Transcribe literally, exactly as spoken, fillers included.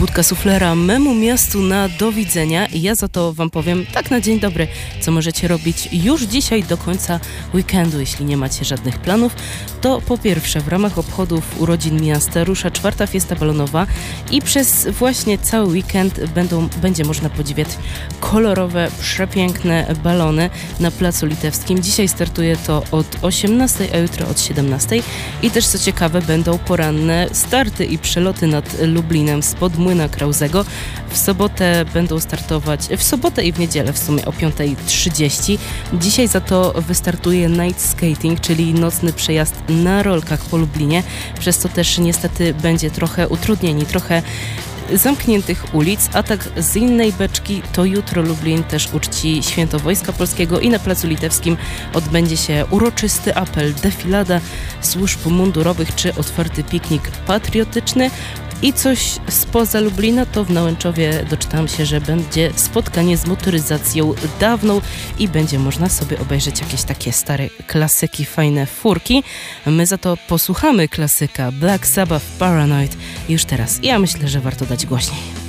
Pobudka suflera memu miastu na do widzenia i ja za to wam powiem tak na dzień dobry, co możecie robić już dzisiaj do końca weekendu, jeśli nie macie żadnych planów. To po pierwsze w ramach obchodów urodzin miasta rusza czwarta fiesta balonowa i przez właśnie cały weekend będą, będzie można podziwiać kolorowe, przepiękne balony na Placu Litewskim. Dzisiaj startuje to od osiemnastej, a jutro od siedemnastej i też co ciekawe będą poranne starty i przeloty nad Lublinem spod Młyna Krauzego. W sobotę będą startować, w sobotę i w niedzielę w sumie o piąta trzydzieści. Dzisiaj za to wystartuje night skating, czyli nocny przejazd na rolkach po Lublinie, przez co też niestety będzie trochę utrudnieni, trochę zamkniętych ulic, a tak z innej beczki to jutro Lublin też uczci Święto Wojska Polskiego i na Placu Litewskim odbędzie się uroczysty apel, defilada służb mundurowych czy otwarty piknik patriotyczny. I coś spoza Lublina, to w Nałęczowie doczytałam się, że będzie spotkanie z motoryzacją dawną i będzie można sobie obejrzeć jakieś takie stare klasyki, fajne furki. My za to posłuchamy klasyka Black Sabbath Paranoid już teraz. Ja myślę, że warto dać głośniej.